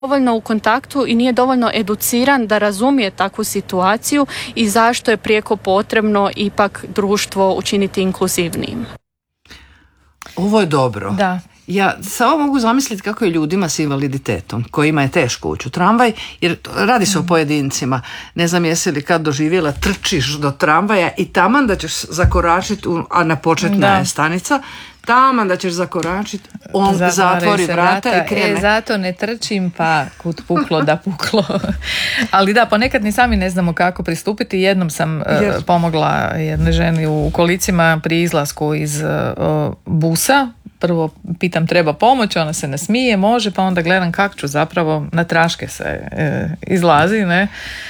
dovoljno u kontaktu i nije dovoljno educiran da razumije takvu situaciju i zašto je prijeko potrebno ipak društvo učiniti inkluzivnijim. Ovo je dobro. Da. Ja samo mogu zamisliti kako je ljudima s invaliditetom, kojima je teško ući u tramvaj, jer radi se o pojedincima. Ne znam jesi li kad doživjela, trčiš do tramvaja i taman da ćeš zakoračiti, a na početna je stanica, taman da ćeš zakoračiti, on zatvori vrata i krene. Zato ne trčim, pa kud puklo da puklo. Ali da, ponekad ni sami ne znamo kako pristupiti. Jednom sam pomogla jednoj ženi u kolicima pri izlasku iz busa. Prvo pitam treba pomoć, ona se nasmije, može, pa onda gledam kako ću zapravo, na traške se izlazi, ne?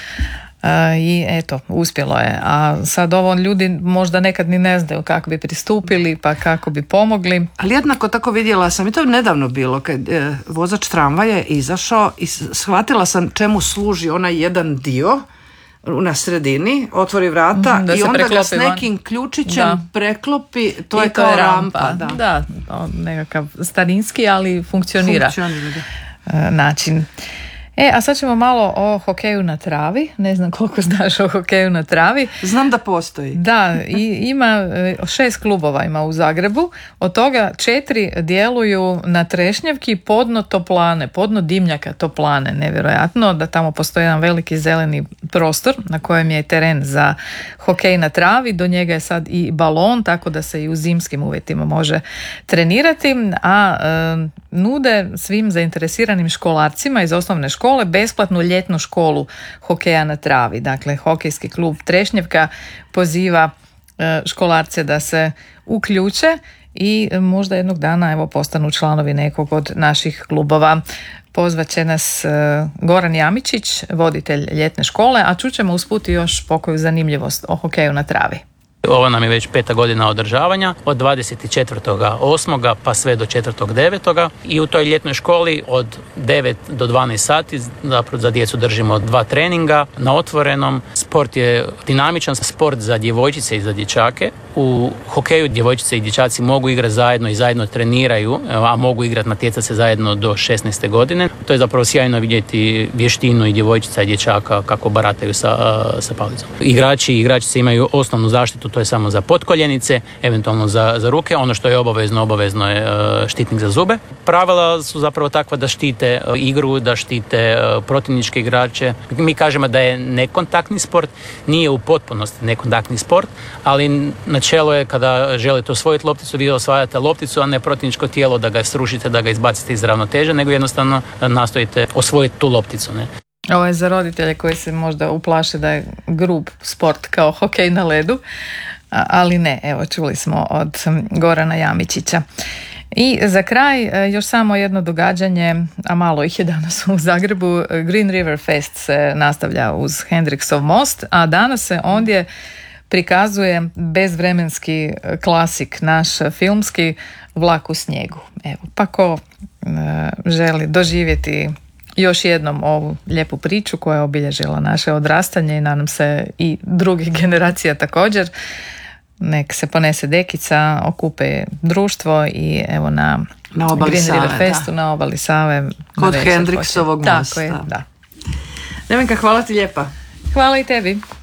I eto, uspjelo je. A sad ovo ljudi možda nekad ni ne znaju kako bi pristupili, pa kako bi pomogli. Ali jednako tako vidjela sam, i to je nedavno bilo, kad vozač tramvaja je izašao i shvatila sam čemu služi onaj jedan dio na sredini, otvori vrata i onda ga s nekim ključićem preklopi, to je kao rampa. Da, nekakav starinski, ali funkcionira način. A sad ćemo malo o hokeju na travi. Ne znam koliko znaš o hokeju na travi. Znam da postoji. Da, ima 6 klubova ima u Zagrebu. Od toga 4 djeluju na Trešnjevki podno Toplane, podno dimnjaka Toplane. Nevjerojatno da tamo postoji jedan veliki zeleni prostor na kojem je teren za hokej na travi. Do njega je sad i balon, tako da se i u zimskim uvjetima može trenirati. A nude svim zainteresiranim školarcima iz osnovne škole besplatnu ljetnu školu hokeja na travi. Dakle, hokejski klub Trešnjevka poziva školarce da se uključe i možda jednog dana postanu članovi nekog od naših klubova. Pozvat će nas Goran Jamičić, voditelj ljetne škole, a čućemo usput još pokoju zanimljivost o hokeju na travi. Ovo nam je već 5. godina održavanja, od 24.8. pa sve do 4.9. I u toj ljetnoj školi od 9 do 12 sati zapravo za djecu držimo 2 treninga na otvorenom. Sport je dinamičan sport za djevojčice i za dječake. U hokeju djevojčice i dječaci mogu igrati zajedno i zajedno treniraju, a mogu igrati, natjecati se zajedno do 16. godine. To je zapravo sjajno vidjeti vještinu i djevojčica i dječaka kako barataju sa palicom. Igrači i igračice imaju osnovnu zaštitu, to je samo za potkoljenice, eventualno za ruke. Ono što je obavezno je štitnik za zube. Pravila su zapravo takva da štite igru, da štite protivničke igrače. Mi kažemo da je nekontaktni sport, nije u potpunosti nekontaktni sport, ali načelo je kada želite osvojiti lopticu, vi osvajate lopticu, a ne protivničko tijelo da ga srušite, da ga izbacite iz ravnoteže, nego jednostavno nastojite osvojiti tu lopticu. Ne? Ovo je za roditelje koji se možda uplaše da je grub sport kao hokej na ledu, ali ne, evo čuli smo od Gorana Jamičića. I za kraj još samo jedno događanje, a malo ih je danas u Zagrebu. Green River Fest se nastavlja uz Hendriksov most, a danas se ondje prikazuje bezvremenski klasik naš filmski Vlak u snijegu. Evo, pa ko želi doživjeti još jednom ovu lijepu priču koja je obilježila naše odrastanje i nadam se i drugih generacija također, nek se ponese dekica, okupe društvo i evo na Green River Festu na obali Save kod Hendriksovog mosta. Tako je, da. Nevenka, hvala ti lijepa. Hvala i tebi.